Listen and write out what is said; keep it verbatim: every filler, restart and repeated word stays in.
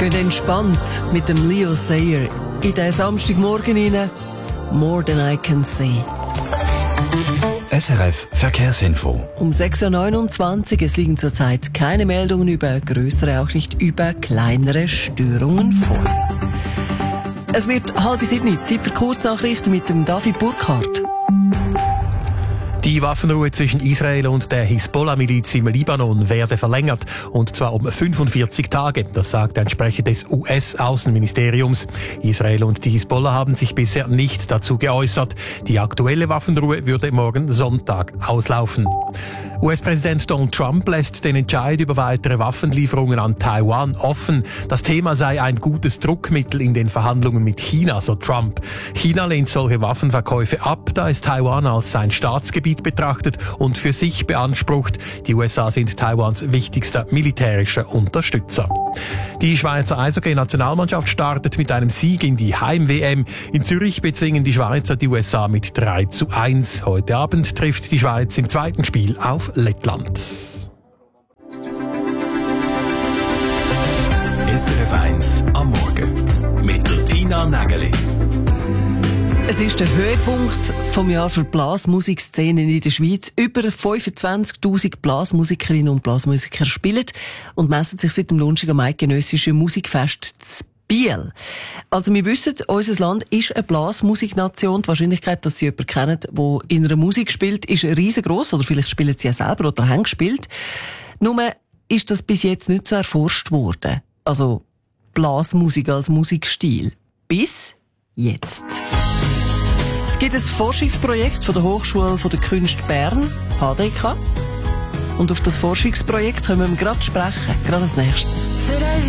Geht entspannt mit dem Leo Sayer in den Samstagmorgen rein. More than I can say. S R F Verkehrsinfo. Um sechs Uhr neunundzwanzig. Es liegen zurzeit keine Meldungen über grössere, auch nicht über kleinere Störungen vor. Es wird halb sieben, Zeit für Kurznachrichten mit dem David Burkhardt. Die Waffenruhe zwischen Israel und der Hisbollah-Miliz im Libanon werde verlängert, und zwar um fünfundvierzig Tage. Das sagt ein Sprecher des U S-Außenministeriums. Israel und die Hisbollah haben sich bisher nicht dazu geäußert. Die aktuelle Waffenruhe würde morgen Sonntag auslaufen. U S-Präsident Donald Trump lässt den Entscheid über weitere Waffenlieferungen an Taiwan offen. Das Thema sei ein gutes Druckmittel in den Verhandlungen mit China, so Trump. China lehnt solche Waffenverkäufe ab, da es Taiwan als sein Staatsgebiet betrachtet und für sich beansprucht. Die U S A sind Taiwans wichtigster militärischer Unterstützer. Die Schweizer Eishockey-Nationalmannschaft startet mit einem Sieg in die Heim-W M. In Zürich bezwingen die Schweizer die U S A mit drei zu eins. Heute Abend trifft die Schweiz im zweiten Spiel auf Lettland. S R F eins am Morgen mit der Tina Nägeli. Es ist der Höhepunkt vom Jahr für Blasmusikszenen in der Schweiz. Über fünfundzwanzigtausend Blasmusikerinnen und Blasmusiker spielen und messen sich seit dem Launching am Eidgenössischen Musikfest zu Biel. Also wir wissen, unser Land ist eine Blasmusiknation. Die Wahrscheinlichkeit, dass Sie jemanden kennen, der in einer Musik spielt, ist riesengroß. Oder vielleicht spielen Sie ja selber oder haben gespielt. Nur ist das bis jetzt nicht so erforscht worden. Also Blasmusik als Musikstil. Bis jetzt. Es gibt ein Forschungsprojekt von der Hochschule der Künste Bern, H D K. Und auf das Forschungsprojekt können wir gerade sprechen, gerade als nächstes.